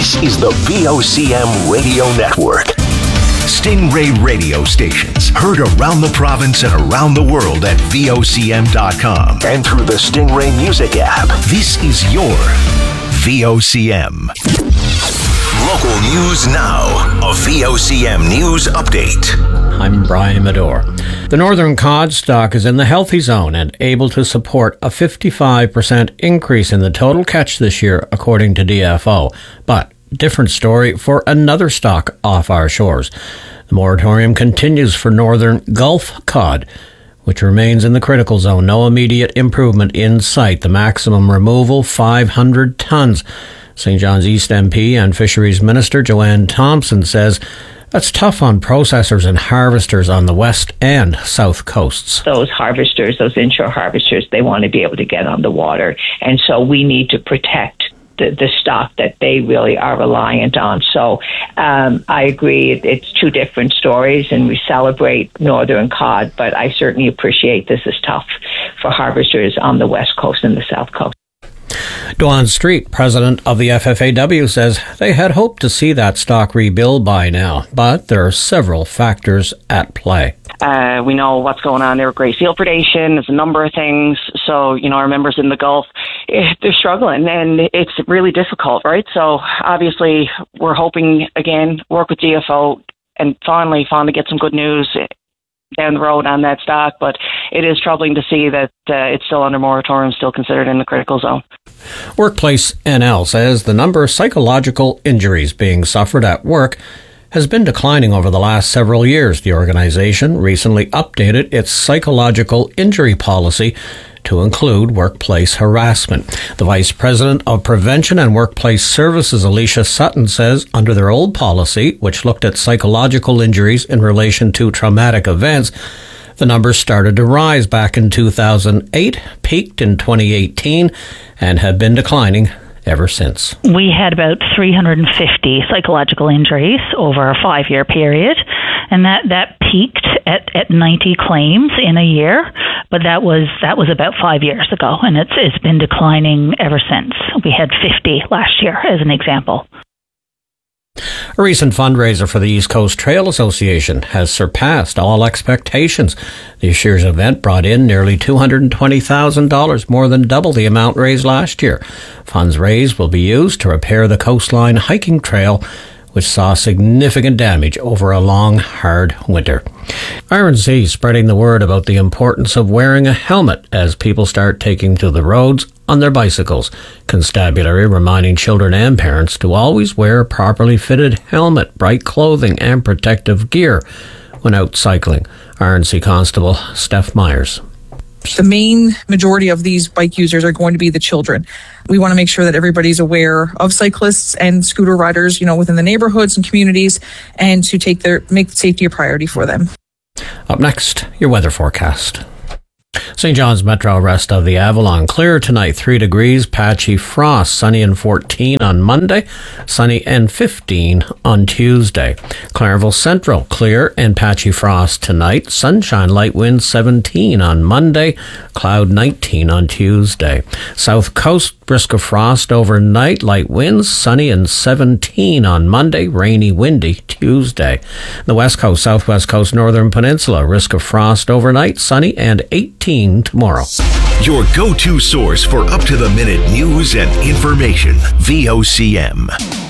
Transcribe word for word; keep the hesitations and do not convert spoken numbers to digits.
This is the V O C M Radio Network. Stingray radio stations heard around the province and around the world at V O C M dot com and through the Stingray Music app. This is your V O C M. Local news now. A V O C M News Update. I'm Brian Medore. The northern cod stock is in the healthy zone and able to support a fifty-five percent increase in the total catch this year, according to D F O. But different story for another stock off our shores. The moratorium continues for northern Gulf cod, which remains in the critical zone. No immediate improvement in sight. The maximum removal, five hundred tons. Saint John's East M P and Fisheries Minister Joanne Thompson says that's tough on processors and harvesters on the west and south coasts. Those harvesters, those inshore harvesters, they want to be able to get on the water. And so we need to protect the, the stock that they really are reliant on. So um, I agree, it, it's two different stories, and we celebrate northern cod, but I certainly appreciate this is tough for harvesters on the west coast and the south coast. Dwan Street, president of the F F A W, says they had hoped to see that stock rebuild by now, but there are several factors at play. Uh, we know what's going on there with grey seal predation. There's a number of things. So, you know, our members in the Gulf, eh, they're struggling, and it's really difficult, right? So, obviously, we're hoping, again, work with D F O and finally, finally get some good news down the road on that stock, but it is troubling to see that uh, it's still under moratorium, still considered in the critical zone. Workplace N L says the number of psychological injuries being suffered at work has been declining over the last several years. The organization recently updated its psychological injury policy to include workplace harassment. The Vice President of Prevention and Workplace Services, Alicia Sutton, says under their old policy, which looked at psychological injuries in relation to traumatic events, the numbers started to rise back in two thousand eight, peaked in twenty eighteen, and have been declining ever since. We had about three hundred fifty psychological injuries over a five-year period, and that, that peaked at, at ninety claims in a year, but that was that was about five years ago, and it's it's been declining ever since. We had fifty last year, as an example. A recent fundraiser for the East Coast Trail Association has surpassed all expectations. This year's event brought in nearly two hundred twenty thousand dollars, more than double the amount raised last year. Funds raised will be used to repair the coastline hiking trail, which saw significant damage over a long, hard winter. R N C spreading the word about the importance of wearing a helmet as people start taking to the roads on their bicycles. Constabulary reminding children and parents to always wear a properly fitted helmet, bright clothing and protective gear when out cycling. R N C Constable Steph Myers. The main majority of these bike users are going to be the children. We want to make sure that everybody's aware of cyclists and scooter riders, you know, within the neighborhoods and communities, and to take their make safety a priority for them. Up next, your weather forecast. Saint John's Metro rest of the Avalon. Clear tonight, three degrees, patchy frost, sunny and fourteen on Monday, sunny and fifteen on Tuesday. Clareville Central, clear and patchy frost tonight, sunshine, light winds seventeen on Monday, cloud nineteen on Tuesday. South Coast, brisk of frost overnight, light winds, sunny and seventeen on Monday, rainy, windy Tuesday. The West Coast, Southwest Coast, Northern Peninsula, risk of frost overnight, sunny and eighteen tomorrow. Your go-to source for up-to-the-minute news and information. V O C M.